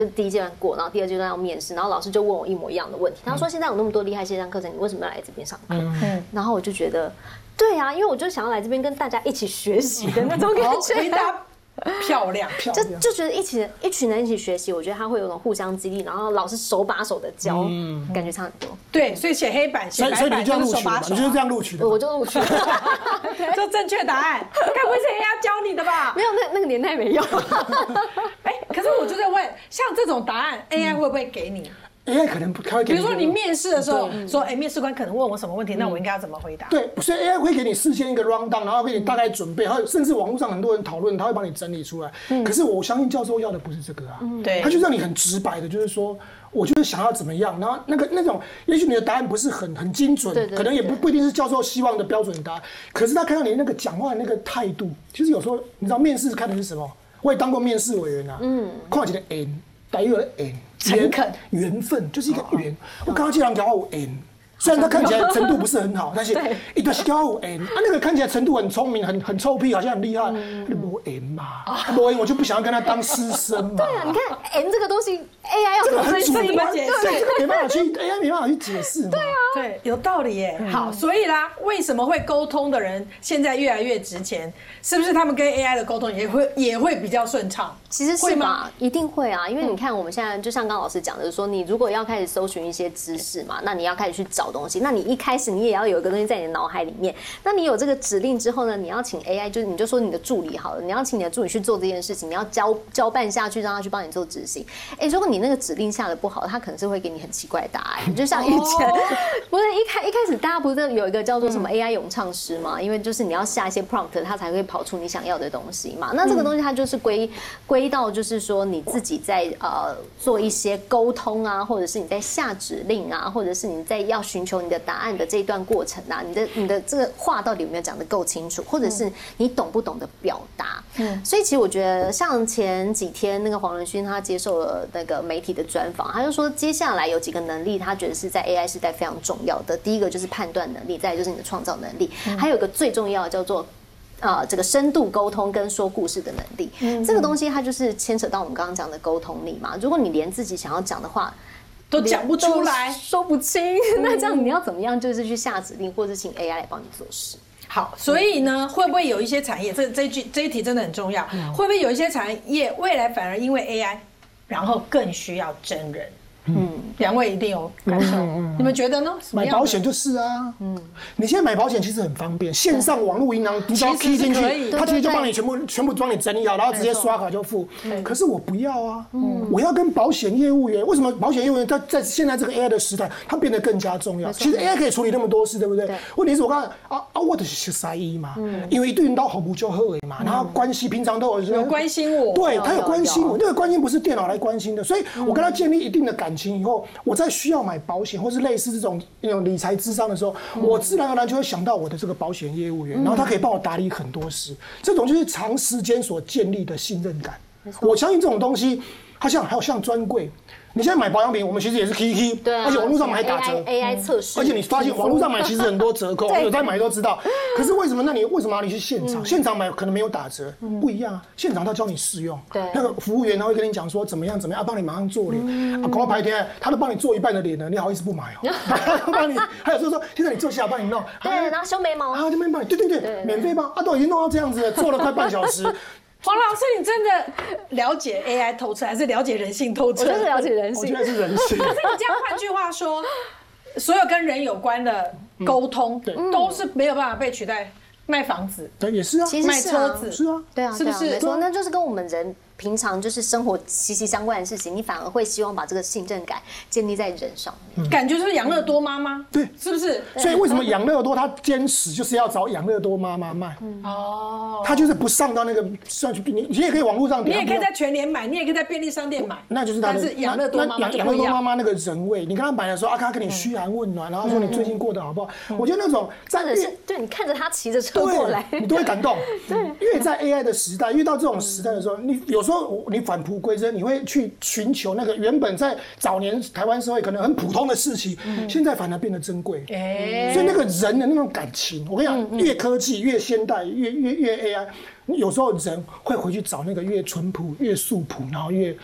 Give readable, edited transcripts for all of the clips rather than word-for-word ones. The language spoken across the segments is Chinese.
第一阶段过，然后第二阶段要面试，然后老师就问我一模一样的问题。他说：“现在有那么多厉害线上课程，你为什么要来这边上课？”然后我就觉得，对啊，因为我就想要来这边跟大家一起学习的那种感觉。 回答漂亮， 就觉得一群人一起学习，我觉得他会有种互相激励，然后老师手把手的教，感觉差很多。 对，所以写黑板、写白板就是手把手， 你就是这样录取的， 我就录取了， 就正确答案。该不会是 AI 教你的吧？ 没有，那个年代没有。 可是我就在问，像这种答案，AI 会不会给你 ？AI 可能他会给你， 比如说你面试的时候说，面试官可能问我什么问题，那我应该要怎么回答？ 对，所以 AI 会给你事先一个 round down， 然后给你大概准备，甚至网络上很多人讨论，他会帮你整理出来。可是我相信教授要的不是这个啊， 对， 他就让你很直白的，就是说，我就是想要怎么样，然后那种，也许你的答案不是很精准，可能也不一定是教授希望的标准答案，可是他看到你那个讲话的那个态度，其实有时候你知道面试看的是什么？我也当过面试委员啊，看起来 N， 大约 N。 诚恳、 缘分就是一个缘。我刚刚这人讲话有 N， 虽然他看起来程度不是很好，但是一段时间有 N， 那个看起来程度很聪明、很臭屁，好像很厉害，你没 N 嘛？没 N 我就不想要跟他当师生嘛。 对啊，你看 N 这个东西 ，AI 要怎么分析？ 怎么解释？ 这个没办法去 AI 没办法去解释。 对啊， 对，有道理耶。好，所以啦，为什么会沟通的人现在越来越值钱？是不是他们跟 AI 的沟通也会比较顺畅？ 其实是吧，一定会啊，因为你看我们现在就像刚老师讲的说，你如果要开始搜寻一些知识嘛，那你要开始去找东西，那你一开始你也要有一个东西在你的脑海里面，那你有这个指令之后呢，你要请 AI， 就是你就说你的助理好了，你要请你的助理去做这件事情，你要交办下去，让他去帮你做执行。如果你那个指令下的不好，他可能是会给你很奇怪的答案，就像以前不是一开始大家不是有一个叫做什么 AI 咏唱师嘛，因为就是你要下一些 prompt， 它才会跑出你想要的东西嘛。那这个东西它就是归到就是说你自己在做一些沟通啊，或者是你在下指令啊，或者是你在要寻求你的答案的这一段过程啊，你的这个话到底有没有讲得够清楚，或者是你懂不懂得表达。所以其实我觉得像前几天那个黄仁勋他接受了那个媒体的专访，他就说接下来有几个能力他觉得是在 AI 时代非常重要的，第一个就是判断能力，再来就是你的创造能力，还有一个最重要的叫做这个深度沟通跟说故事的能力。这个东西它就是牵扯到我们刚刚讲的沟通力嘛。如果你连自己想要讲的话都讲不出来， 说不清，那这样你要怎么样就是去下指令，或者请 AI 来帮你做事。 好，所以呢，会不会有一些产业，这一题真的很重要，会不会有一些产业未来反而因为 AI， 然后更需要真人？两位一定有感受，你们觉得呢？ 买保险就是啊，你现在买保险其实很方便，线上网络银行你只要 key 进去，它其实就帮你全部帮你整理好，然后直接刷卡就付。可是我不要啊，我要跟保险业务员。为什么保险业务员在现在这个 AI 的时代，它变得更加重要？其实 AI 可以处理那么多事，对不对？问题是我刚才我的是3亿嘛，因为一对人到好不就好嘛，然后关系平常都有关心我， 对他有关心我，那个关心不是电脑来关心的，所以我跟他建立一定的感情以后，我在需要买保险或是类似这种理财咨商的时候，我自然而然就会想到我的这个保险业务员，然后他可以帮我打理很多事，这种就是长时间所建立的信任感。我相信这种东西，它还有像专柜。你现在买保养品，我们其实也是 key， 对啊， 而且网络上买还打折 ，AI 测试， 而且你发现网络上买其实很多折扣，有在买都知道。可是为什么要你去现场？现场买可能没有打折，不一样啊。现场他教你试用，那个服务员他会跟你讲说怎么样，帮你马上做脸，搞白天他都帮你做一半的脸了，你好意思不买哦？他帮你，还有说现在你坐下帮你弄， 对，然后修眉毛这边帮你，对，免费帮都已经弄到这样子了，做了快半小时。 黄老师，你真的了解 AI 透彻，还是了解人性透彻？ 我就是了解人性， 我觉得是人性。 可是你这样换句话说，所有跟人有关的沟通，都是没有办法被取代。卖房子， 对，也是啊， 其实卖车子， 是啊， 对啊， 是不是？ 没错，那就是跟我们人平常就是生活息息相关的事情，你反而会希望把这个信任感建立在人上面。 感觉就是养乐多妈妈， 对， 是不是？ 所以为什么养乐多他坚持就是要找养乐多妈妈卖？他就是不上到那个上去，你也可以网络上， 你也可以在全联买，你也可以在便利商店买， 那就是他的。 但是养乐多妈妈养乐多妈妈那个人味，你跟他买的时候，他跟你嘘寒问暖，然后说你最近过得好不好？我觉得那种真的是，对你看着他骑着车过来， 你都会感动。对，因为在 AI 的时代，遇到这种时代的时候，你有时候你返璞归真，你会去寻求那个原本在早年台湾社会可能很普通的事情，现在反而变得珍贵。所以那个人的那种感情，我跟你讲，越科技越现代，越 AI，有时候人会回去找那个越淳朴、越素朴，然后越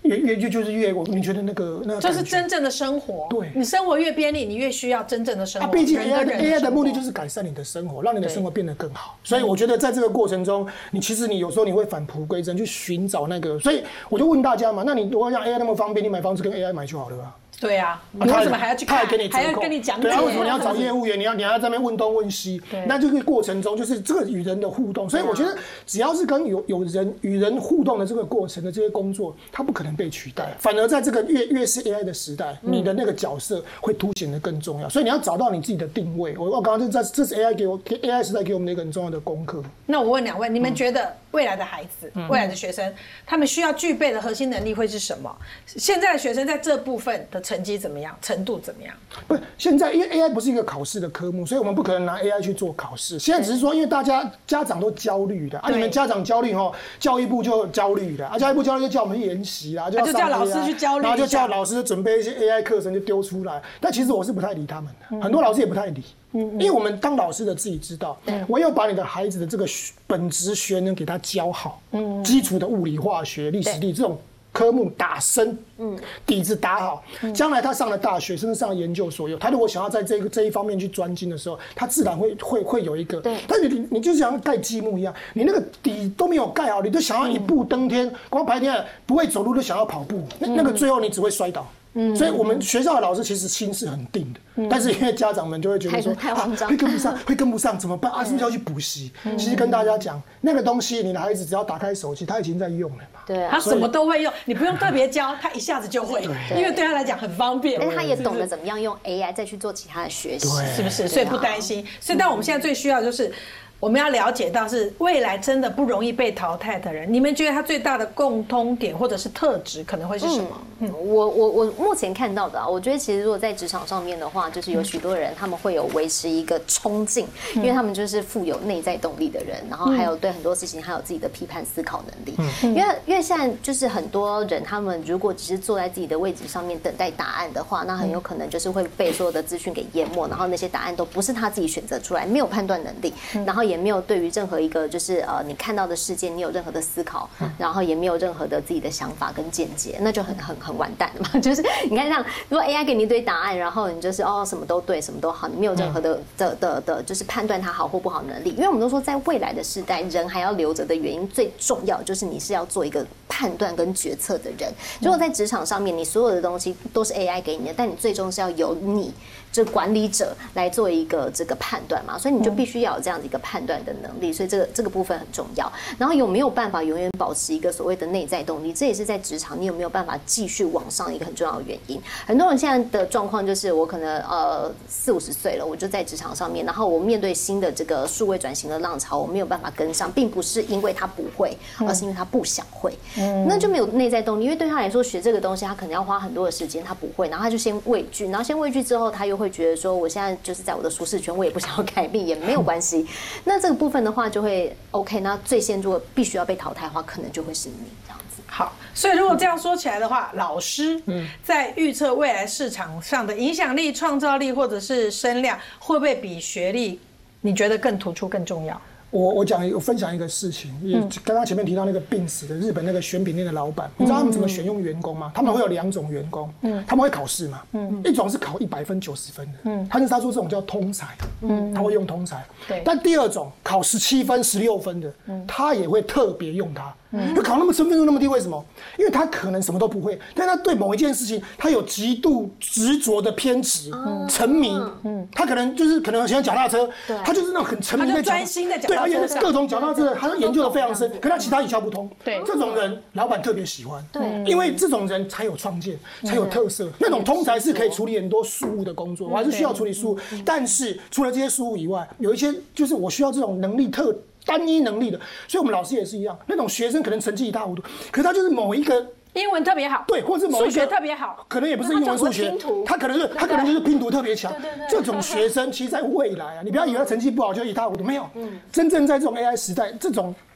就是越你觉得那个就是真正的生活。 对， 你生活越便利，你越需要真正的生活。 毕竟 AI 的目的就是改善你的生活，让你的生活变得更好。所以我觉得在这个过程中，其实你有时候你会返璞归真，去寻找那个。所以我就问大家嘛，那你如果像 AI 那么方便，你买房子跟 AI 买就好了吧？ 对啊，你为什么还要去看？ 他还要跟你讲解？ 对啊，为什么你要找业务员？你要在那边问东问西？那这个过程中就是这个与人的互动。所以我觉得只要是跟有人与人互动的这个过程的这些工作，它不可能被取代。反而在这个越是 AI 的时代，你的那个角色会凸显得更重要。所以你要找到你自己的定位。我刚刚这是 AI 时代给我们的一个很重要的功课。 那我问两位，你们觉得未来的孩子、未来的学生，他们需要具备的核心能力会是什么？现在的学生在这部分的成绩怎么样？程度怎么样？ 不，现在因为 AI 不是一个考试的科目，所以我们不可能拿 AI 去做考试。现在只是说，因为大家家长都焦虑的你们家长焦虑教育部就焦虑的教育部焦虑就叫我们研习啦， 就叫老师去焦虑， 然后就叫老师准备一些 AI 课程就丢出来。但其实我是不太理他们的，很多老师也不太理。因为我们当老师的自己知道，我要把你的孩子的这个本质学能给他教好，基础的物理、化学、历史、地这种科目打深，底子打好，将来他上了大学，甚至上了研究所，他如果想要在这一方面去专精的时候，他自然会有一个。但是你就像盖积木一样，你那个底都没有盖好，你就想要一步登天，光白天不会走路就想要跑步，那个最后你只会摔倒。所以我们学校的老师其实心是很定的，但是因为家长们就会觉得说会跟不上怎么办啊？是不是要去补习？其实跟大家讲，那个东西你的孩子只要打开手机，他已经在用了嘛。 对啊， 他什么都会用，你不用特别教，他一下子就会，因为对他来讲很方便。 但他也懂得怎么样用 AI 再去做其他的学习， 是不是？所以不担心。所以但我们现在最需要就是。我们要了解到是未来真的不容易被淘汰的人，你们觉得他最大的共通点或者是特质可能会是什么？ 我目前看到的我觉得其实如果在职场上面的话，就是有许多人他们会有维持一个冲劲，因为他们就是富有内在动力的人，然后还有对很多事情还有自己的批判思考能力。因为现在就是很多人他们如果只是坐在自己的位置上面等待答案的话，那很有可能就是会被所有的资讯给淹没，然后那些答案都不是他自己选择出来，没有判断能力，然后也没有对于任何一个就是你看到的事件你有任何的思考，然后也没有任何的自己的想法跟见解，那就很完蛋了嘛。就是你看像如果 AI 给你一堆答案，然后你就是什么都对什么都好，你没有任何的就是判断它好或不好的能力。因为我们都说在未来的时代，人还要留着的原因最重要就是你是要做一个判断跟决策的人。如果在职场上面你所有的东西都是 AI 给你的，但你最终是要由你就管理者来做一个这个判断嘛，所以你就必须要有这样的一个判断的能力，所以这个部分很重要。然后有没有办法永远保持一个所谓的内在动力，这也是在职场你有没有办法继续往上一个很重要的原因。很多人现在的状况就是我可能40-50岁了，我就在职场上面，然后我面对新的这个数位转型的浪潮，我没有办法跟上，并不是因为他不会，而是因为他不想会，那就没有内在动力。因为对他来说学这个东西他可能要花很多的时间，他不会，然后他就先畏惧，然后先畏惧之后他又会觉得说我现在就是在我的舒适圈，我也不想要改变，也没有关系。那这个部分的话就会 OK， 那最先如果必须要被淘汰的话，可能就会是你这样子。 好，所以如果这样说起来的话，老师在预测未来市场上的影响力、创造力或者是声量，会不会比学历你觉得更突出、更重要？ 我分享一个事情，也刚刚前面提到那个病死的日本那个选品店的老板，你知道他们怎么选用员工吗？他们会有2种员工，他们会考试嘛，一种是考100分、90分的，他说这种叫通才，他会用通才，但第2种考17分、16分的，他也会特别用他。就考那么分数那么低，为什么？因为他可能什么都不会，但他对某一件事情，他有极度执着的偏执、沉迷。他可能喜欢脚踏车，他就是那种很沉迷在专心的脚踏车， 对，而且各种脚踏车，他研究的非常深，可他其他一窍不通。对，这种人老板特别喜欢，对，因为这种人才有创建，才有特色。那种通才是可以处理很多事务的工作，我还是需要处理事务，但是除了这些事务以外，有一些就是我需要这种能力单一能力的，所以我们老师也是一样，那种学生可能成绩一塌糊涂，可是他就是某一个英文特别好， 对，或是某一个数学特别好， 可能也不是英文数学，他可能就是拼图特别强。这种学生其实在未来你不要以为他成绩不好就一塌糊涂，没有，真正在这种 AI 时代，这种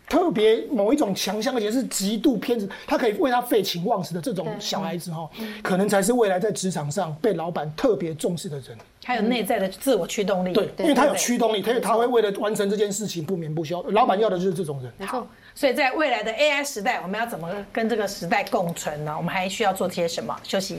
特别某一种强项，而且是极度偏执，他可以为他废寝忘食的这种小孩子可能才是未来在职场上被老板特别重视的人。 还有内在的自我驱动力， 对，因为他有驱动力，他会为了完成这件事情不眠不休。老板要的就是这种人。 好，所以在未来的 AI 时代，我们要怎么跟这个时代共存呢？我们还需要做些什么？休息一下。